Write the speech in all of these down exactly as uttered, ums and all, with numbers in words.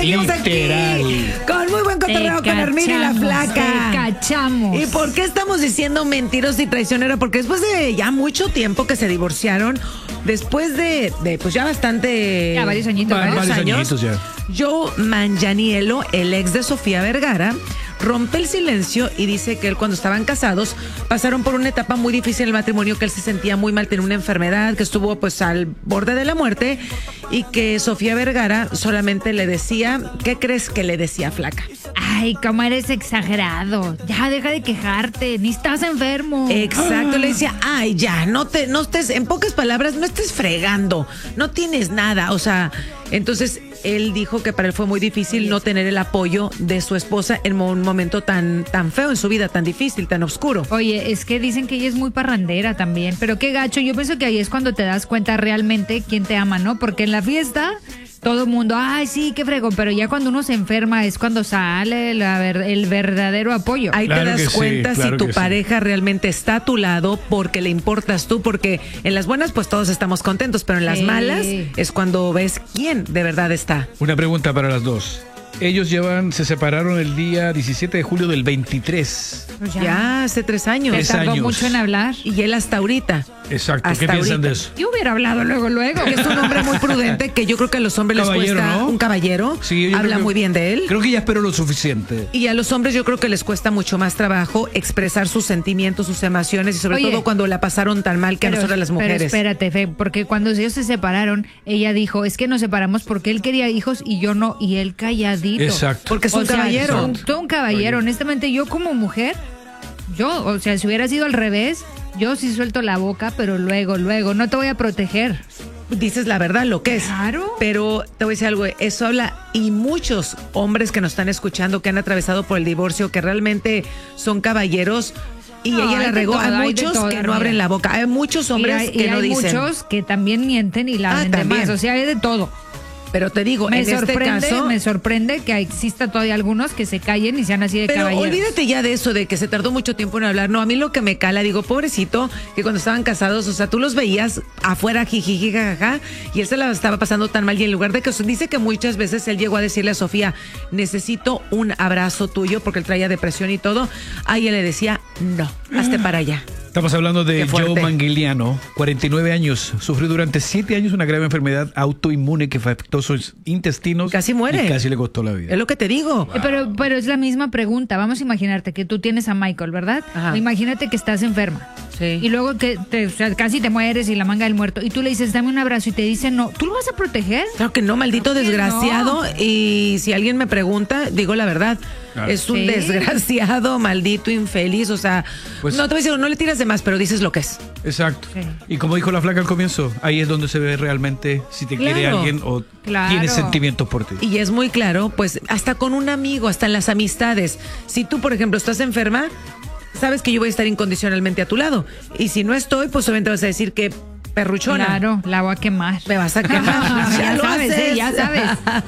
seguimos Literal. aquí con muy buen cotorreo Te con Armida y la cachamos, Flaca. te cachamos. ¿Y por qué estamos diciendo mentiroso y traicionero? Porque después de ya mucho tiempo que se divorciaron, después de, de pues ya bastante... Ya varios añitos, Va- varios varios años, añitos ya. Joe Manganiello, el ex de Sofía Vergara, rompe el silencio y dice que él, cuando estaban casados, pasaron por una etapa muy difícil en el matrimonio, que él se sentía muy mal, tenía una enfermedad, que estuvo pues al borde de la muerte, y que Sofía Vergara solamente le decía, ¿qué crees que le decía, Flaca? Ay, cómo eres exagerado. Ya, deja de quejarte. Ni estás enfermo. Exacto, le decía, ay, ya, no te, no estés, en pocas palabras, no estés fregando, no tienes nada, o sea, entonces él dijo que para él fue muy difícil no tener el apoyo de su esposa en un momento tan, tan feo en su vida, tan difícil, tan oscuro. Oye, es que dicen que ella es muy parrandera también, pero qué gacho. Yo pienso que ahí es cuando te das cuenta realmente quién te ama, ¿no? Porque en la fiesta todo el mundo, ay, sí, qué fregón, pero ya cuando uno se enferma es cuando sale la ver- el verdadero apoyo. Ahí Claro te das que sí, cuenta claro si tu que sí. pareja realmente está a tu lado porque le importas tú, porque en las buenas pues todos estamos contentos, pero en las Sí. malas es cuando ves quién de verdad está. Una pregunta para las dos. Ellos llevan, se separaron el día diecisiete de julio del veintitrés. Pues Ya, hace tres años. Se Tres tardó años. mucho en hablar. Y él hasta ahorita. Exacto. Hasta ¿Qué piensan ahorita. de eso? Yo hubiera hablado luego, luego. Que es un hombre muy prudente, que yo creo que a los hombres les Caballero, cuesta, ¿no? un caballero, Sí, yo creo habla que- muy bien de él. Creo que ya espero lo suficiente. Y a los hombres yo creo que les cuesta mucho más trabajo expresar sus sentimientos, sus emociones, y sobre Oye, todo cuando la pasaron tan mal que a nosotras las mujeres. Pero espérate, Fe, porque cuando ellos se separaron, ella dijo, es que nos separamos porque él quería hijos y yo no, y él calladito. Exacto. Porque es un O sea, caballero. un- todo un caballero. Honestamente, yo como mujer, yo, o sea, si hubiera sido al revés, yo sí suelto la boca, pero luego, luego, no te voy a proteger. Dices la verdad, lo que es. Claro. Pero te voy a decir algo, eso habla, y muchos hombres que nos están escuchando, que han atravesado por el divorcio, que realmente son caballeros, y No, ella hay la de regó. todo, Hay hay de muchos todo, que no Armida. abren la boca. Hay muchos hombres y hay, que y no hay dicen. muchos que también mienten y la Ah, hacen de también. más. O sea, hay de todo. Pero te digo, Me en este sorprende, caso. me sorprende que exista todavía algunos que se callen y sean así de Pero caballeros. olvídate ya de eso, de que se tardó mucho tiempo en hablar. No, a mí lo que me cala, digo, pobrecito, que cuando estaban casados, o sea, tú los veías afuera, jijiji, jajaja, y él se la estaba pasando tan mal. Y en lugar de que, dice que muchas veces él llegó a decirle a Sofía, necesito un abrazo tuyo, porque él traía depresión y todo. A ella le decía, no, hazte para allá. Estamos hablando de Qué fuerte. Joe Manganiello, cuarenta y nueve años. Sufrió durante siete años una grave enfermedad autoinmune que afectó sus intestinos. Casi muere. Y casi le costó la vida. Es lo que te digo. Eh, Pero, pero es la misma pregunta. Vamos a imaginarte que tú tienes a Michael, ¿verdad? Ajá. Imagínate que estás enferma. Sí. Y luego que te- o sea, casi te mueres y la manga del muerto. Y tú le dices, dame un abrazo y te dice no. ¿Tú lo vas a proteger? Claro que no, maldito Claro que desgraciado. no. Y si alguien me pregunta, digo la verdad. Claro. Es un Sí. desgraciado, maldito, infeliz. O sea, Pues- no te voy a decir, no le tiras de más, pero dices lo que es. Exacto. Sí. Y como dijo la Flaca al comienzo, ahí es donde se ve realmente si te quiere Claro. alguien o Claro. tiene sentimientos por ti. Y es muy claro, pues hasta con un amigo, hasta en las amistades. Si tú, por ejemplo, estás enferma, sabes que yo voy a estar incondicionalmente a tu lado. Y si no estoy, pues obviamente vas a decir que perruchona. Claro, la voy a quemar. Me vas a quemar. Ya lo sabes, haces. ¿eh? Ya sabes.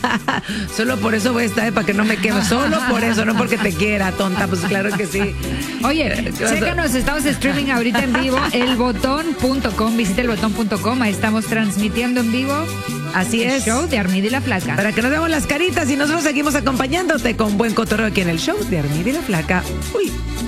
Solo por eso voy a estar, eh, para que no me queme. Solo por eso, no porque te quiera, tonta. Pues claro que sí. Oye, ¿Qué vas a- chécanos, estamos streaming ahorita en vivo, elbotón punto com, visita elbotón punto com, ahí estamos transmitiendo en vivo Así el es. show de Armida y la Flaca. Para que nos veamos las caritas y nosotros seguimos acompañándote con buen cotorreo aquí en el show de Armida y la Flaca. Uy.